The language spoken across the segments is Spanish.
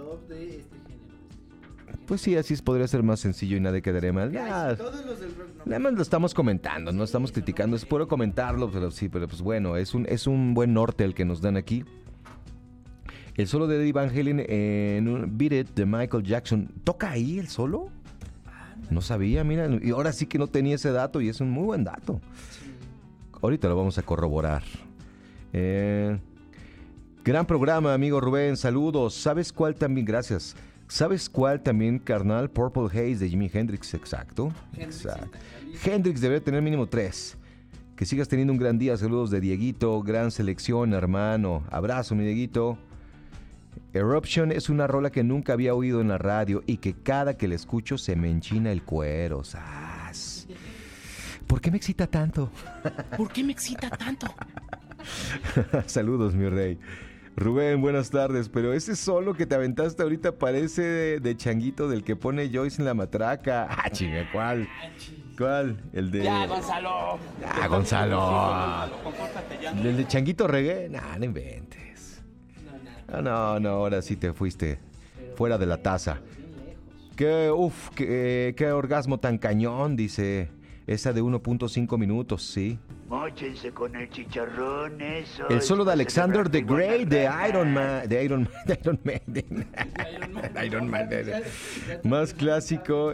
top de este género. Pues sí, así podría ser más sencillo y nadie quedaría mal. Ay, sí, todos los del rock no. Nada más lo estamos comentando, no estamos criticando, es puro comentarlo, pero sí, pero pues bueno, es un buen norte el que nos dan aquí. El solo de Eddie Van Halen en un Beat It de Michael Jackson. ¿Toca ahí el solo? No sabía, mira, y ahora sí que no tenía ese dato y es un muy buen dato. Sí. Ahorita lo vamos a corroborar. Gran programa, amigo Rubén, saludos. ¿Sabes cuál también? Gracias. ¿Sabes cuál también, carnal? Purple Haze de Jimi Hendrix, exacto. Exacto. Hendrix debería tener mínimo 3. Que sigas teniendo un gran día. Saludos de Dieguito, gran selección, hermano. Abrazo, mi Dieguito. Eruption es una rola que nunca había oído en la radio y que cada que la escucho se me enchina el cuero. ¡Sas! ¿Por qué me excita tanto? ¿Por qué me excita tanto? Saludos, mi rey. Rubén, buenas tardes, pero ese solo que te aventaste ahorita parece de changuito del que pone Joyce en la matraca. Ah, chinga, ¿cuál? ¿Cuál? El de... Ya, Gonzalo. Ah, Gonzalo. ¿El de changuito reggae? Nah, no inventes. No, ahora sí te fuiste fuera de la taza. Qué orgasmo tan cañón, dice. Esa de 1.5 minutos, sí. Móchense con el chicharrón, eso. El solo de Alexander the Great de Iron Man. De Iron Maiden. Más clásico.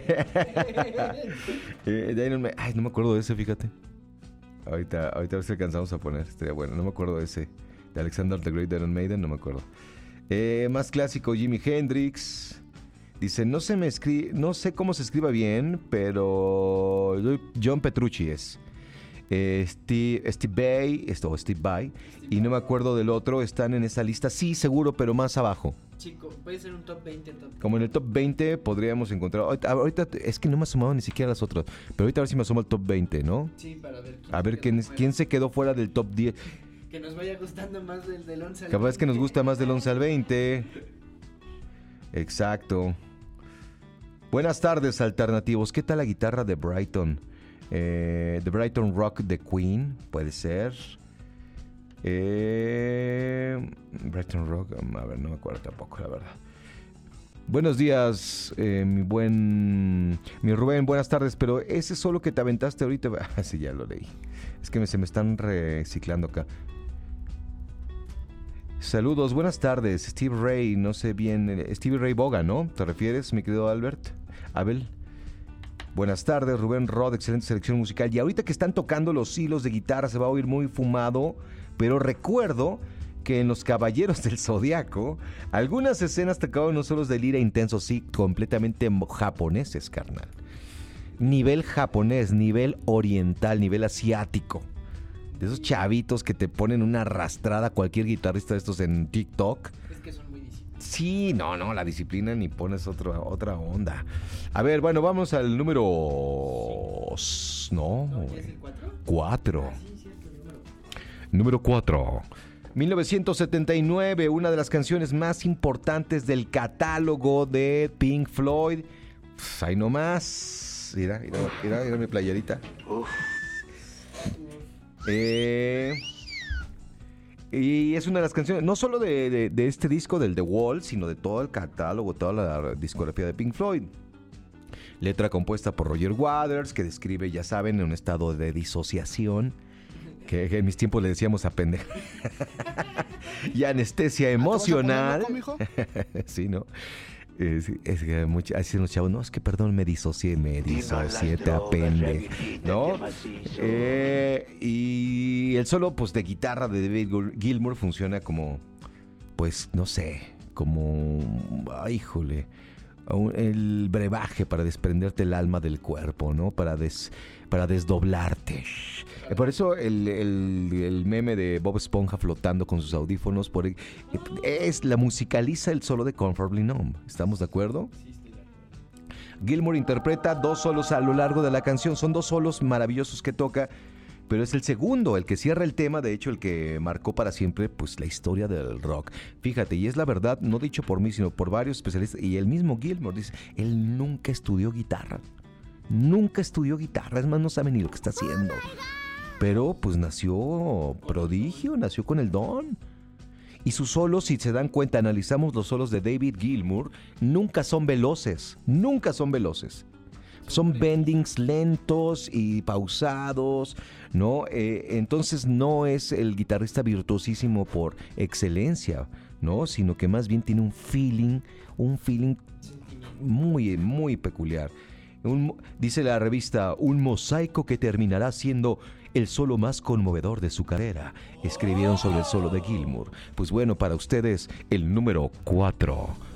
De Iron Man. Ay, no me acuerdo de ese, fíjate. Ahorita a ver si alcanzamos a poner. Estaría bueno. No me acuerdo de ese. De Alexander the Great de Iron Maiden, no me acuerdo. Más clásico, Jimi Hendrix. Dice, no sé cómo se escriba bien, pero John Petrucci es. Steve Vai, y no me acuerdo del otro, están en esa lista, sí, seguro, pero más abajo. Chico, puede ser un top 20, Como en el top 20 podríamos encontrar, ahorita es que no me ha sumado ni siquiera las otras, pero ahorita a ver si me asoma al top 20, ¿no? Sí, para ver quién se quedó fuera del top 10. Que nos vaya gustando más del 11 al 20. Capaz que nos gusta más del 11 al 20. Exacto. Buenas tardes, alternativos. ¿Qué tal la guitarra de Brighton? The Brighton Rock de Queen, puede ser. Brighton Rock, a ver, no me acuerdo tampoco, la verdad. Buenos días, mi Rubén, buenas tardes, pero ese solo que te aventaste ahorita, sí, ya lo leí. Es que se me están reciclando acá. Saludos, buenas tardes, Steve Ray, no sé bien, Stevie Ray Vaughan, ¿no? ¿Te refieres, mi querido Abel? Buenas tardes, Rubén Rod, excelente selección musical. Y ahorita que están tocando los hilos de guitarra se va a oír muy fumado, pero recuerdo que en Los Caballeros del Zodiaco algunas escenas tocaban unos solos de lira intensos, sí, completamente japoneses, carnal. Nivel japonés, nivel oriental, nivel asiático. De esos chavitos que te ponen una arrastrada cualquier guitarrista de estos en TikTok. Es que son muy disciplinados. Sí, no, la disciplina ni pones otra onda. A ver, bueno, vamos al número... No, ¿Ya es el 4? 4. Sí, cierto, Número 4. 1979, una de las canciones más importantes del catálogo de Pink Floyd. Pues ahí nomás. Mira mi playerita. Y es una de las canciones, no solo de este disco del The Wall, sino de todo el catálogo, toda la discografía de Pink Floyd. Letra compuesta por Roger Waters, que describe, ya saben, un estado de disociación, que en mis tiempos le decíamos a pendeja. Y anestesia emocional. ¿Te vas a poner loco, mijo? Sí, ¿no? Es que así los chavos, no, es que perdón, me disocié, te apende, ¿no? Y el solo, pues, de guitarra de David Gilmour funciona como, pues, no sé, como, híjole, el brebaje para desprenderte el alma del cuerpo, ¿no? Para desdoblarte. Por eso el meme de Bob Esponja flotando con sus audífonos la musicaliza el solo de Comfortably Numb. ¿Estamos de acuerdo? Sí, estoy de acuerdo. Gilmour interpreta 2 solos a lo largo de la canción. Son 2 solos maravillosos que toca, pero es el segundo, el que cierra el tema, de hecho el que marcó para siempre, pues, la historia del rock. Fíjate, y es la verdad, no dicho por mí, sino por varios especialistas, y el mismo Gilmour dice, él nunca estudió guitarra. Es más, no sabe ni lo que está haciendo. Pero pues nació prodigio, nació con el don. Y sus solos, si se dan cuenta, analizamos los solos de David Gilmour, nunca son veloces, nunca son veloces. Son bendings lentos y pausados, ¿no? Entonces no es el guitarrista virtuosísimo por excelencia, ¿no? Sino que más bien tiene un feeling muy, muy peculiar. Dice la revista, un mosaico que terminará siendo el solo más conmovedor de su carrera. Escribieron sobre el solo de Gilmour. Pues bueno, para ustedes, el número 4.